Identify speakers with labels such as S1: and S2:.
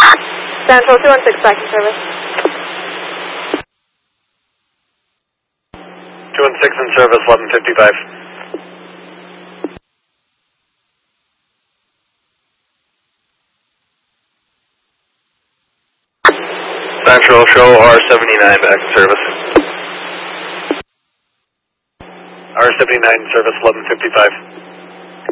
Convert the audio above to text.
S1: Central 216 back in service.
S2: 216 in service, 1155. Central, show R79 back in service. R79 in service, 1155.